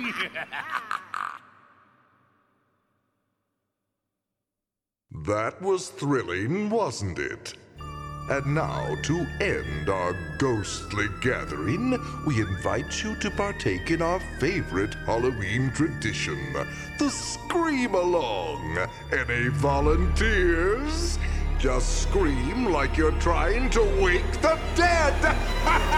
That was thrilling, wasn't it? And now, to end our ghostly gathering, we invite you to partake in our favorite Halloween tradition, the Scream Along. Any volunteers? Just scream like you're trying to wake the dead!